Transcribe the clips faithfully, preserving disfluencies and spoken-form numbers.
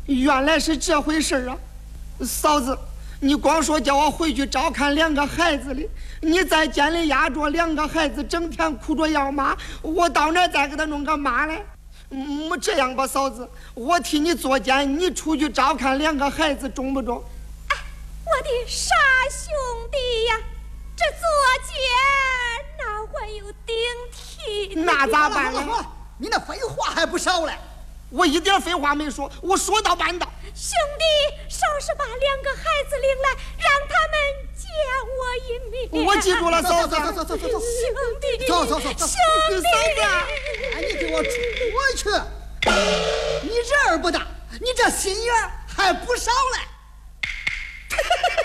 原来是这回事啊！嫂子，你光说叫我回去照看两个孩子的，你在监里压着两个孩子，整天哭着要妈，我到哪再给他弄个妈来？嗯，这样吧，嫂子，我替你做监，你出去照看两个孩子，中不中？ 哎，我的傻兄弟呀，这做监哪会有顶替？ 那咋办呢？ 你那废话还不少嘞！ 我一点废话没说，我说到办到。 兄弟，稍是把两个孩子领来，让他们见我一面。 我记住了，嫂子。 走走走走走走， 兄弟， 走走走走， 兄弟， 哎，你给我出去！你人儿不大，你这心眼还不少嘞。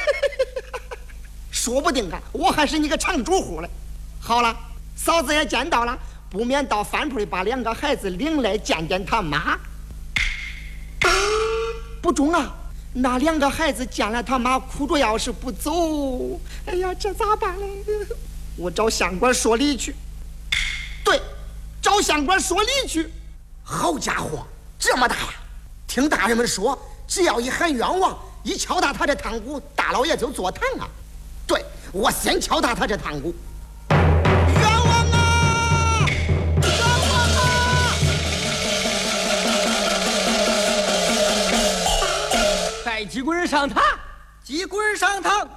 说不定啊，我还是你个长主户嘞。好了，嫂子也见到了，不免到饭铺里把两个孩子领来见见他妈。不中啊！那两个孩子见了他妈，哭着要是不走，哎呀，这咋办呢？我找县官说理去。对，找县官说理去。 好家伙，这么大呀！听大人们说，只要一喊冤枉，一敲打他这堂鼓，大老爷就坐堂啊。对，我先敲打他这堂鼓。 冤枉啊！冤枉啊！ 带几个人上堂， 几个人上堂。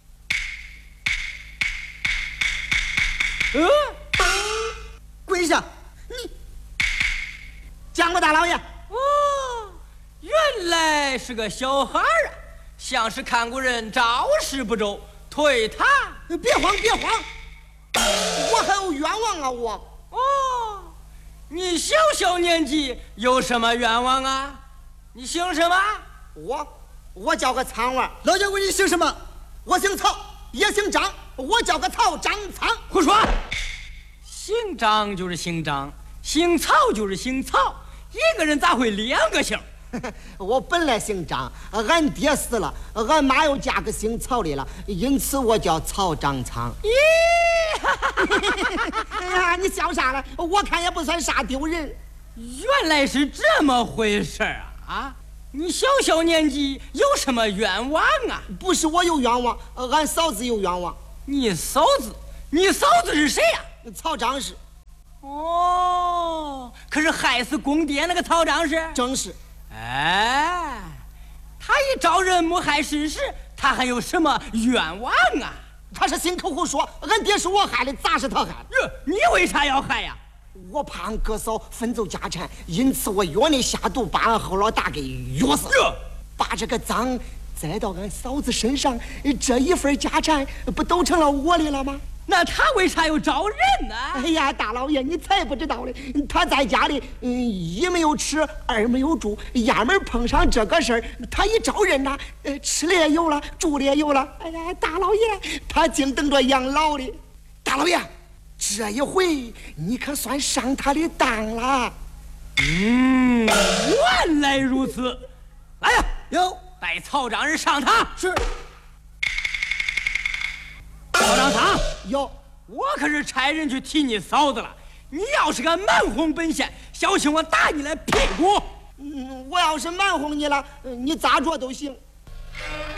嗯， 跪下！ 你见过大老爷？ 哦，原来是个小孩啊，像是看过人招式不周，退堂。 别慌，别慌，我还有冤枉啊！我哦，你小小年纪有什么冤枉啊？你姓什么？ 我我叫个苍娃。 老家问你姓什么？ 我姓曹，也姓张，我叫个曹张苍。 胡说！姓张就是姓张，姓曹就是姓曹，一个人咋会两个姓？ 我本来姓张，俺爹死了，俺妈又嫁个姓曹的了，因此我叫曹张苍。 咦， 哎呀，你笑啥了？我看也不算啥丢人。 原来是这么回事啊！啊，你小小年纪有什么冤枉啊？ 不是我有冤枉，俺嫂子有冤枉。 你嫂子？你嫂子是谁呀、 啊？曹张氏。 哦，可是害死公爹那个曹张氏？ 正是。 哎，他一招人谋害事实，他还有什么冤枉啊？ 他是信口胡说，俺爹是我害的，咋是他害的？ 哟，你为啥要害呀？ 我怕俺哥嫂分走家产，因此我约你下毒，把俺后老大给约死，把这个赃栽到俺嫂子身上，这一份家产不都成了我的了吗？ 那他为啥要招人呢？ 哎呀，大老爷，你才不知道嘞！他在家里，嗯，一没有吃，二没有住，衙门碰上这个事儿，他一招人呐，呃，吃的也有了，住的也有了。哎呀，大老爷，他净等着养老的。大老爷，这一回你可算上他的当了。 嗯，原来如此。来呀， 有带曹长人上堂。 是。 曹长堂， 有， 我可是差人去提你嫂子了。你要是个蛮哄本县，小心我打你来屁股。 嗯，我要是蛮哄你了，你咋着都行。